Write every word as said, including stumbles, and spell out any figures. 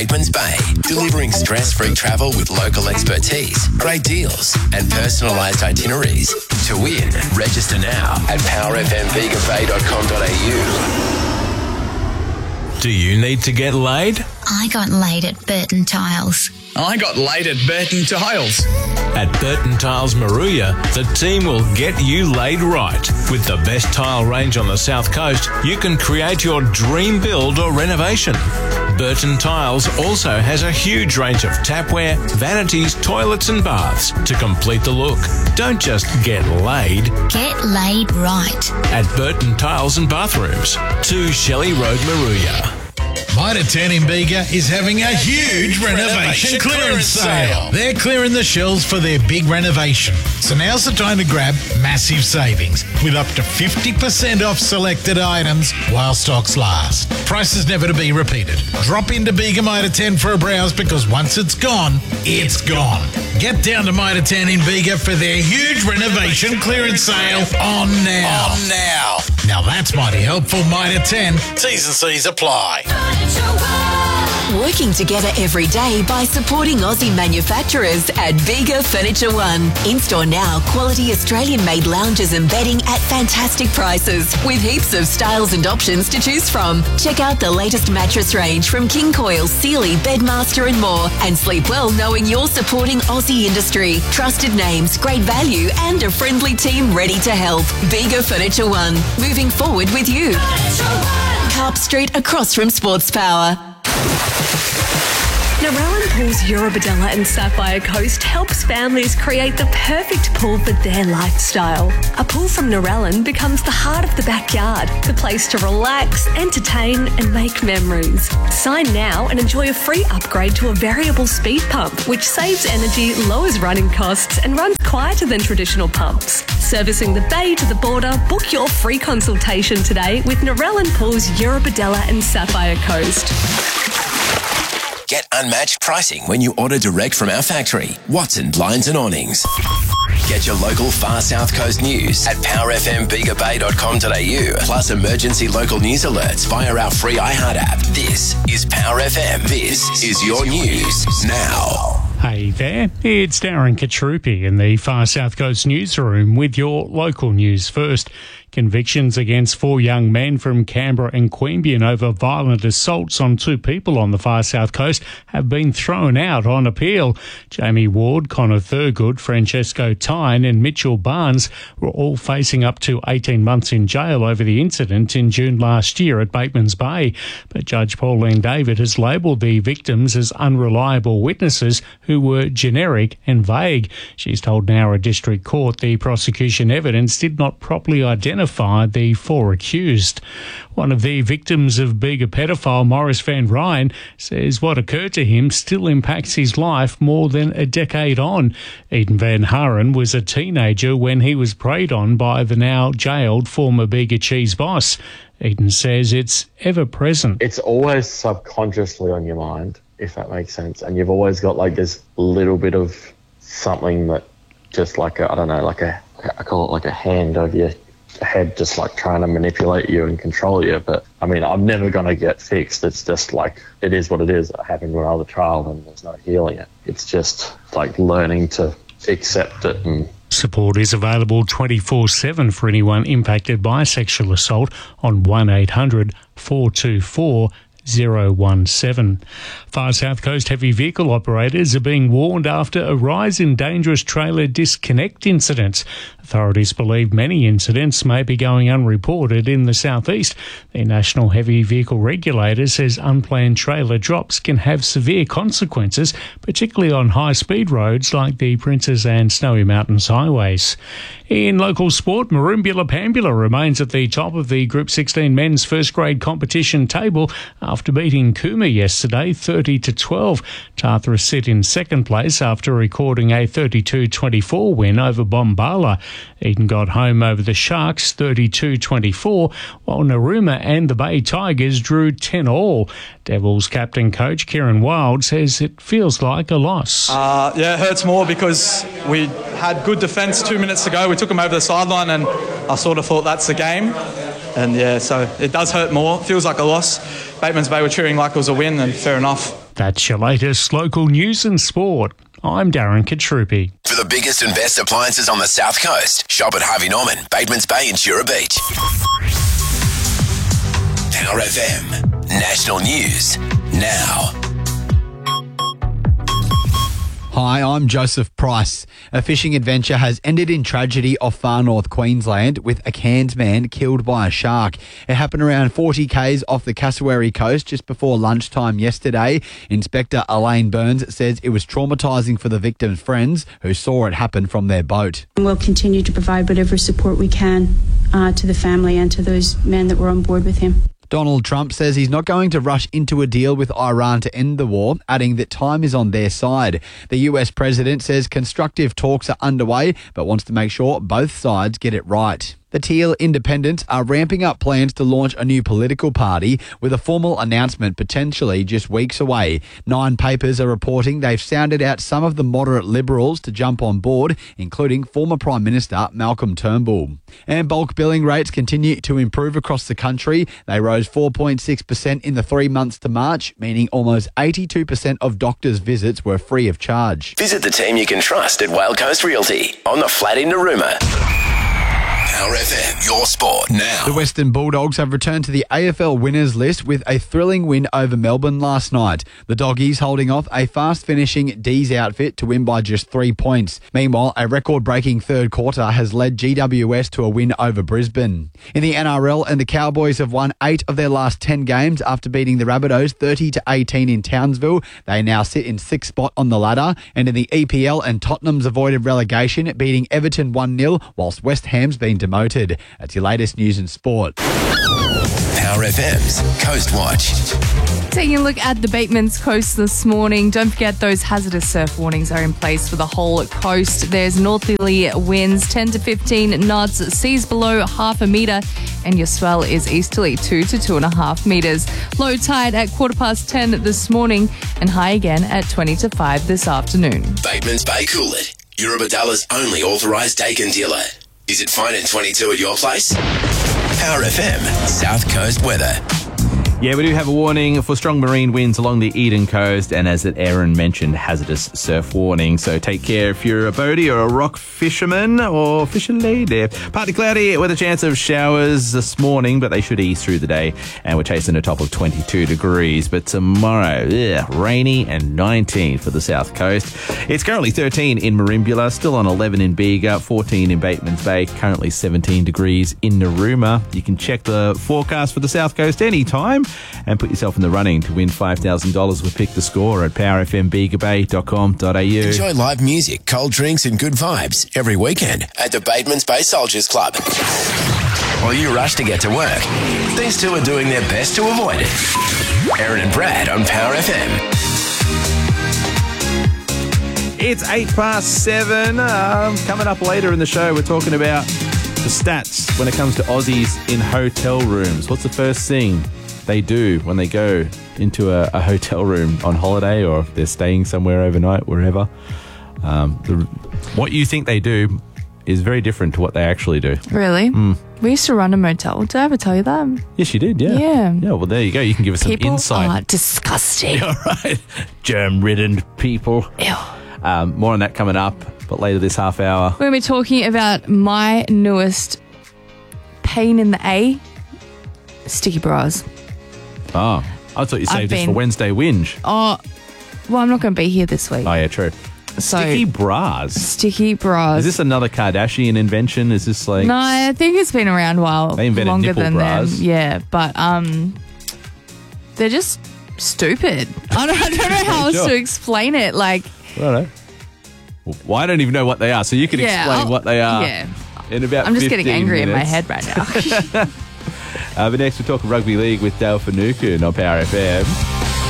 Batemans Bay, delivering stress-free travel with local expertise, great deals and personalised itineraries. To win, register now at power f m bega bay dot com dot a u. Do you need to get laid? I got laid at Burton Tiles. I got laid at Burton Tiles. At Burton Tiles Maruya, the team will get you laid right. With the best tile range on the South Coast, you can create your dream build or renovation. Burton Tiles also has a huge range of tapware, vanities, toilets and baths to complete the look. Don't just get laid. Get laid right. At Burton Tiles and Bathrooms, two Shelley Road, Maruya. Mitre ten in Bega is having a huge renovation clearance sale. They're clearing the shelves for their big renovation. So now's the time to grab massive savings with up to fifty percent off selected items while stocks last. Prices never to be repeated. Drop into Bega Mitre ten for a browse because once it's gone, it's gone. Get down to Mitre ten in Bega for their huge renovation clearance sale on now. On now. Now that's mighty helpful, Mitre ten. T's and C's apply. Working together every day by supporting Aussie manufacturers at Bega Furniture One. In-store now, quality Australian-made lounges and bedding at fantastic prices with heaps of styles and options to choose from. Check out the latest mattress range from King Coil, Sealy, Bedmaster and more, and sleep well knowing you're supporting Aussie industry. Trusted names, great value and a friendly team ready to help. Bega Furniture One, moving forward with you. Carp Street across from Sports Power. Narellan Pools Eurobodalla and Sapphire Coast helps families create the perfect pool for their lifestyle. A pool from Narellan becomes the heart of the backyard, the place to relax, entertain and make memories. Sign now and enjoy a free upgrade to a variable speed pump, which saves energy, lowers running costs and runs quieter than traditional pumps. Servicing the bay to the border, book your free consultation today with Narellan Pools Eurobodalla and Sapphire Coast. Get unmatched pricing when you order direct from our factory, Watson Blinds and Awnings. Get your local far South Coast news at power f m bega bay dot com dot a u, plus emergency local news alerts via our free iHeart app. This is Power F M. This is your news now. Hey there, it's Darren Katrupi in the Far South Coast newsroom with your local news first. Convictions against four young men from Canberra and Queanbeyan over violent assaults on two people on the Far South Coast have been thrown out on appeal. Jamie Ward, Connor Thurgood, Francesco Tyne and Mitchell Barnes were all facing up to eighteen months in jail over the incident in June last year at Batemans Bay. But Judge Pauline David has labelled the victims as unreliable witnesses who were generic and vague. She's told Nowra District Court the prosecution evidence did not properly identify the four accused. One of the victims of Bega pedophile, Morris Van Ryan, says what occurred to him still impacts his life more than a decade on. Eden Van Haren was a teenager when he was preyed on by the now jailed former Bega Cheese boss. Eden says it's ever present. It's always subconsciously on your mind, if that makes sense. And you've always got like this little bit of something that just like, a, I don't know, like a, I call it like a hand over your head, just like trying to manipulate you and control you. But I mean, I'm never going to get fixed. It's just like, it is what it is. It happened when I was a child and there's no healing it. It's just like learning to accept it. And support is available twenty-four seven for anyone impacted by sexual assault on one eight hundred four two four zero one seven. Far South Coast heavy vehicle operators are being warned after a rise in dangerous trailer disconnect incidents. Authorities believe many incidents may be going unreported in the southeast. The National Heavy Vehicle Regulator says unplanned trailer drops can have severe consequences, particularly on high-speed roads like the Princes and Snowy Mountains highways. In local sport, Maroonbula Pambula remains at the top of the Group sixteen men's first grade competition table after beating Cooma yesterday thirty to twelve. Tarthra sit in second place after recording a thirty-two twenty-four win over Bombala. Eden got home over the Sharks thirty-two twenty-four, while Narooma and the Bay Tigers drew ten all. Devils captain coach Kieran Wild says it feels like a loss. Uh, yeah, it hurts more because we had good defence two minutes to go. We took them over the sideline and I sort of thought that's the game. And yeah, so it does hurt more. It feels like a loss. Batemans Bay were cheering like it was a win, and fair enough. That's your latest local news and sport. I'm Darren Katrupi. For the biggest and best appliances on the South Coast, shop at Harvey Norman, Batemans Bay and Jura Beach. Power F M. National News now. Hi, I'm Joseph Price. A fishing adventure has ended in tragedy off far north Queensland with a Cairns man killed by a shark. It happened around forty kays off the Cassowary coast just before lunchtime yesterday. Inspector Elaine Burns says it was traumatising for the victim's friends who saw it happen from their boat. We'll continue to provide whatever support we can uh, to the family and to those men that were on board with him. Donald Trump says he's not going to rush into a deal with Iran to end the war, adding that time is on their side. The U S president says constructive talks are underway, but wants to make sure both sides get it right. The Teal Independents are ramping up plans to launch a new political party with a formal announcement potentially just weeks away. Nine papers are reporting they've sounded out some of the moderate Liberals to jump on board, including former Prime Minister Malcolm Turnbull. And bulk billing rates continue to improve across the country. They rose four point six percent in the three months to March, meaning almost eighty-two percent of doctors' visits were free of charge. Visit the team you can trust at Whale Coast Realty on the flat in Narooma. Power F M, your sport now. The Western Bulldogs have returned to the A F L winners list with a thrilling win over Melbourne last night. The Doggies holding off a fast-finishing D's outfit to win by just three points. Meanwhile, a record-breaking third quarter has led G W S to a win over Brisbane. In the N R L, and the Cowboys have won eight of their last ten games after beating the Rabbitohs thirty to eighteen in Townsville. They now sit in sixth spot on the ladder. And in the E P L, and Tottenham's avoided relegation, beating Everton one nil, whilst West Ham's been demoted. That's your latest news and sport. Power F M's Coast Watch. Taking a look at the Batemans Coast this morning. Don't forget those hazardous surf warnings are in place for the whole coast. There's northerly winds ten to fifteen knots, seas below half a metre, and your swell is easterly two to two and a half metres. Low tide at quarter past ten this morning and high again at twenty to five this afternoon. Batemans Bay Coolid, Eurobadalla's only authorised Dakin dealer. Is it fine in twenty-two at your place? Power F M, South Coast weather. Yeah, we do have a warning for strong marine winds along the Eden coast, and as Aaron mentioned, hazardous surf warning. So take care if you're a boatie or a rock fisherman or fishing lady. Partly cloudy with a chance of showers this morning, but they should ease through the day, and we're chasing a top of twenty-two degrees. But tomorrow, ugh, rainy and nineteen for the south coast. It's currently thirteen in Merimbula, still on eleven in Bega, fourteen in Batemans Bay, currently seventeen degrees in Narooma. You can check the forecast for the south coast anytime and put yourself in the running to win five thousand dollars with Pick the Score at power f m bega bay dot com dot a u. Enjoy live music, cold drinks and good vibes every weekend at the Batemans Bay Soldiers Club. While you rush to get to work, these two are doing their best to avoid it. Aaron and Brad on Power F M. It's eight past seven. Um, coming up later in the show, we're talking about the stats when it comes to Aussies in hotel rooms. What's the first thing they do when they go into a, a hotel room on holiday, or if they're staying somewhere overnight, wherever? Um, the, what you think they do is very different to what they actually do. Really? Mm. We used to run a motel. Did I ever tell you that? Yes, you did, yeah. Yeah. Yeah, well, there you go. You can give us People some insight. are disgusting. All right. Germ-ridden people. Ew. Um, more on that coming up, but later this half hour. We're going to be talking about my newest pain in the A, sticky bras. Oh, I thought you I've saved this been- for Wednesday whinge. Oh, well, I'm not going to be here this week. Oh, yeah, true. So- Sticky bras. Sticky bras. Is this another Kardashian invention? Is this like... No, I think it's been around a while. They invented longer nipple than bras. them. Yeah, but um, they're just stupid. I don't, I don't know how else Sure. to explain it. Like, I don't know. Well, I don't even know what they are, so you can Yeah, explain I'll- what they are yeah. in about I'm just getting fifteen angry in my minutes. head right now. Uh, but next we're talking rugby league with Dale Finucane on Power F M.